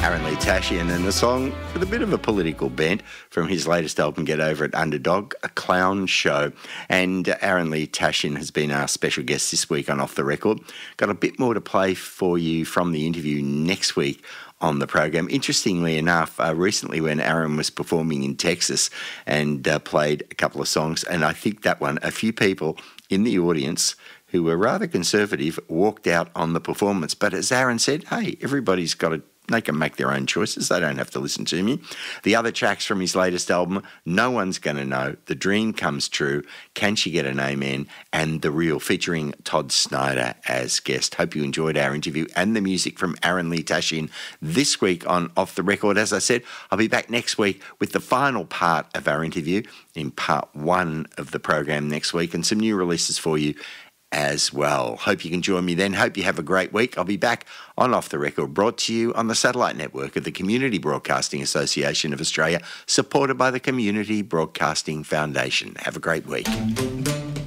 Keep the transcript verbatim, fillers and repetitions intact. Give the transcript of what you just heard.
Aaron Lee Tashian, and a song with a bit of a political bent from his latest album, Get Over It, Underdog, A Clown Show. And uh, Aaron Lee Tashian has been our special guest this week on Off the Record. Got a bit more to play for you from the interview next week on the program. Interestingly enough, uh, recently when Aaron was performing in Texas and uh, played a couple of songs, and I think that one, a few people in the audience who were rather conservative walked out on the performance. But as Aaron said, hey, everybody's got to, they can make their own choices. They don't have to listen to me. The other tracks from his latest album, No One's Gonna Know, The Dream Comes True, Can She Get an Amen, and The Real, featuring Todd Snyder as guest. Hope you enjoyed our interview and the music from Aaron Lee Tashian this week on Off the Record. As I said, I'll be back next week with the final part of our interview in part one of the program next week, and some new releases for you as well. Hope you can join me then. Hope you have a great week. I'll be back on Off the Record, brought to you on the satellite network of the Community Broadcasting Association of Australia, supported by the Community Broadcasting Foundation. Have a great week.